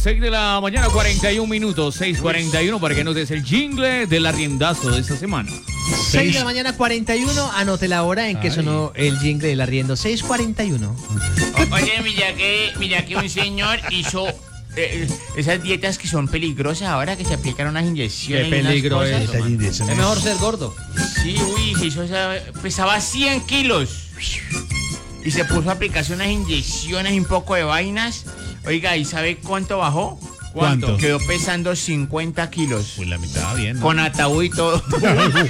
6 de la mañana, 41 minutos, 6:41, para que notes el jingle del arriendazo de esta semana. 6 de la mañana, 41. Anote la hora en que sonó el jingle del arriendo. 6:41. Oye, mira que un señor hizo esas dietas que son peligrosas ahora, que se aplican unas inyecciones. Qué peligro unas es cosas. eso, man. Es mejor ser gordo. Sí, uy, se hizo pesaba 100 kilos. Y se puso a aplicarse unas inyecciones y un poco de vainas. Oiga, ¿y sabe cuánto bajó? ¿Cuánto? Quedó pesando 50 kilos. Pues la mitad, bien, ¿no? Con ataúd y todo.